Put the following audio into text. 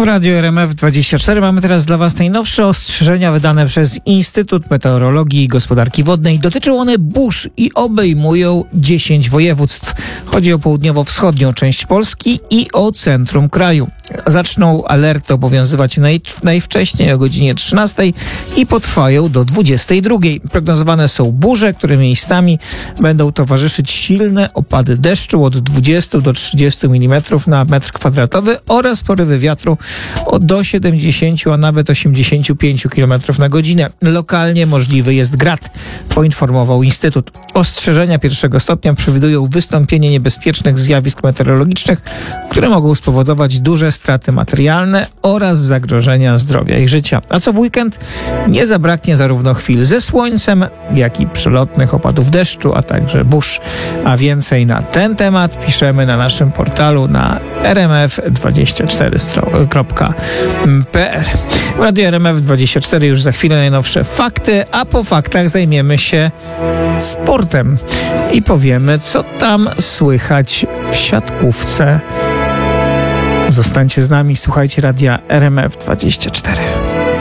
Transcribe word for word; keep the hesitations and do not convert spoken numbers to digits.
W Radiu R M F dwadzieścia cztery mamy teraz dla Was najnowsze ostrzeżenia wydane przez Instytut Meteorologii i Gospodarki Wodnej. Dotyczą one burz i obejmują dziesięć województw. Chodzi o południowo-wschodnią część Polski i o centrum kraju. Zaczną alerty obowiązywać naj, najwcześniej o godzinie trzynastej i potrwają do dwudziestej drugiej. Prognozowane są burze, które miejscami będą towarzyszyć silne opady deszczu od dwudziestu do trzydziestu milimetrów na metr kwadratowy oraz porywy wiatru do siedemdziesięciu, a nawet osiemdziesięciu pięciu kilometrów na godzinę. Lokalnie możliwy jest grad, poinformował Instytut. Ostrzeżenia pierwszego stopnia przewidują wystąpienie niebezpiecznych zjawisk meteorologicznych, które mogą spowodować duże straty materialne oraz zagrożenia zdrowia i życia. A co w weekend? Nie zabraknie zarówno chwil ze słońcem, jak i przelotnych opadów deszczu, a także burz. A więcej na ten temat piszemy na naszym portalu na r m f dwadzieścia cztery kropka p l. W Radiu R M F dwadzieścia cztery już za chwilę najnowsze fakty, a po faktach zajmiemy się sportem i powiemy, co tam słychać w siatkówce. Zostańcie z nami, słuchajcie Radia R M F dwadzieścia cztery.